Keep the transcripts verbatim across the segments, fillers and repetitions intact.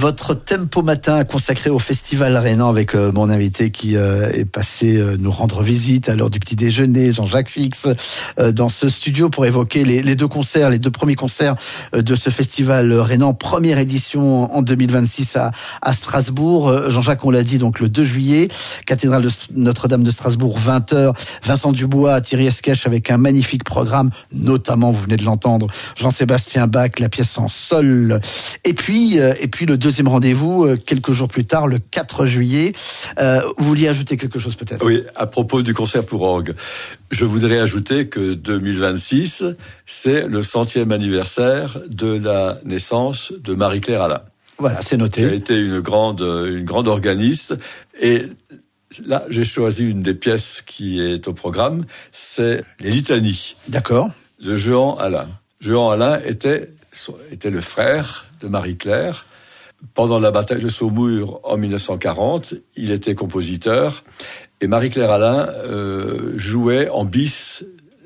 Votre tempo matin consacré au Festival Rhénan avec euh, mon invité qui euh, est passé euh, nous rendre visite à l'heure du petit déjeuner, Jean-Jacques Fix, euh, dans ce studio pour évoquer les, les deux concerts, les deux premiers concerts euh, de ce Festival Rhénan, première édition en deux mille vingt-six à, à Strasbourg. Euh, Jean-Jacques, on l'a dit, donc le deux juillet, cathédrale de Notre-Dame de Strasbourg, vingt heures, Vincent Dubois, Thierry Esquèche avec un magnifique programme, notamment, vous venez de l'entendre, Jean-Sébastien Bach, la pièce en sol. Et puis, euh, et puis le deuxième rendez-vous, euh, quelques jours plus tard, le quatre juillet. Euh, vous vouliez ajouter quelque chose peut-être ? Oui, à propos du concert pour orgue, je voudrais ajouter que deux mille vingt-six, c'est le centième anniversaire de la naissance de Marie-Claire Alain. Voilà, c'est noté. Qui a été une grande, une grande organiste. Et là, j'ai choisi une des pièces qui est au programme, c'est les litanies. D'accord. De Jehan Alain. Jehan Alain était, était le frère de Marie-Claire. Pendant la bataille de Saumur en mille neuf cent quarante, il était compositeur. Et Marie-Claire Alain euh, jouait en bis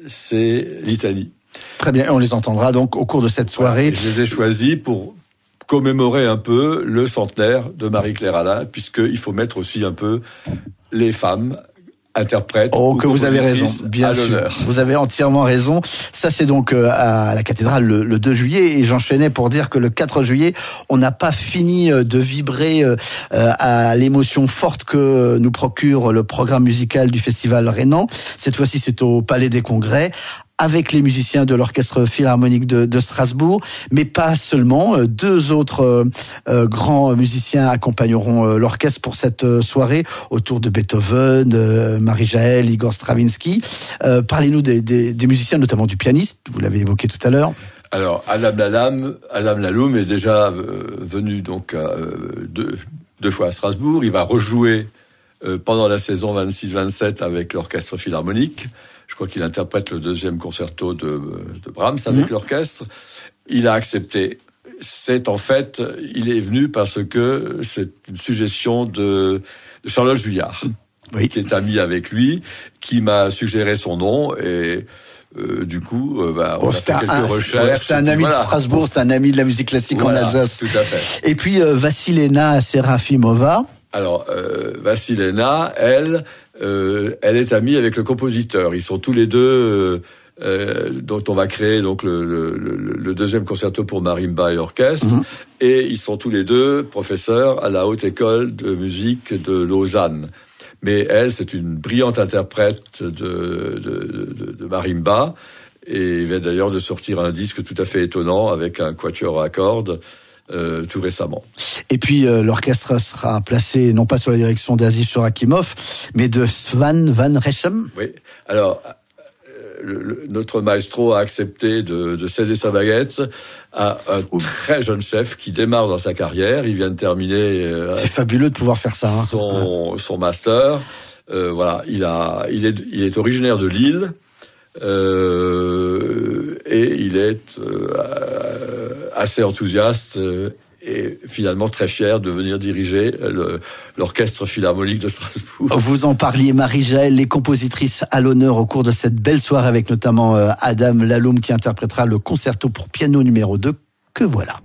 ces litanies. Très bien, on les entendra donc au cours de cette soirée. Voilà, je les ai choisis pour commémorer un peu le centenaire de Marie-Claire Alain, puisqu'il faut mettre aussi un peu les femmes interprètes. Oh, que vous avez raison, bien sûr. Vous avez entièrement raison. Ça, c'est donc euh, à la cathédrale le, le deux juillet. Et j'enchaînais pour dire que le quatre juillet, on n'a pas fini de vibrer euh, à l'émotion forte que nous procure le programme musical du Festival Rhénan. Cette fois-ci, c'est au Palais des Congrès, avec les musiciens de l'Orchestre Philharmonique de, de Strasbourg, mais pas seulement. Deux autres euh, grands musiciens accompagneront euh, l'orchestre pour cette euh, soirée, autour de Beethoven, euh, Marie-Jaël, Igor Stravinsky. Euh, parlez-nous des, des, des musiciens, notamment du pianiste, vous l'avez évoqué tout à l'heure. Alors, Adam Laloum, Adam Laloum est déjà euh, venu donc euh, deux, deux fois à Strasbourg. Il va rejouer euh, pendant la saison vingt-six vingt-sept avec l'Orchestre Philharmonique. Je crois qu'il interprète le deuxième concerto de, de Brahms avec mmh. l'orchestre. Il a accepté. C'est en fait, il est venu parce que c'est une suggestion de, de Charlotte Juillard, oui. qui est amie avec lui, qui m'a suggéré son nom et euh, du coup, euh, bah, on oh, a fait quelques un, recherches. C'est un ami voilà. de Strasbourg, c'est un ami de la musique classique voilà, en Alsace. Tout à fait. Et puis euh, Vassilena Serafimova. Alors, euh, Vassilena, elle, euh, elle est amie avec le compositeur. Ils sont tous les deux, euh, euh, dont on va créer donc le, le, le deuxième concerto pour marimba et orchestre. Mm-hmm. Et ils sont tous les deux professeurs à la Haute École de musique de Lausanne. Mais elle, c'est une brillante interprète de, de, de, de marimba. Et il vient d'ailleurs de sortir un disque tout à fait étonnant avec un quatuor à cordes. Euh, tout récemment. Et puis euh, l'orchestre sera placé non pas sous la direction d'Aziz Shorakimov, mais de Svan Van Rechem. Oui. Alors euh, le, le, notre maestro a accepté de, de céder sa baguette à un Ouh. très jeune chef qui démarre dans sa carrière. Il vient de terminer. Euh, C'est fabuleux de pouvoir faire ça. Hein. Son, son master. Euh, voilà. Il a, il est, il est originaire de Lille. Euh, et il est euh, assez enthousiaste euh, et finalement très fier de venir diriger le, l'Orchestre Philharmonique de Strasbourg. Vous en parliez, Marie-Jaël, les compositrices à l'honneur au cours de cette belle soirée avec notamment euh, Adam Laloum qui interprétera le concerto pour piano numéro deux, que voilà.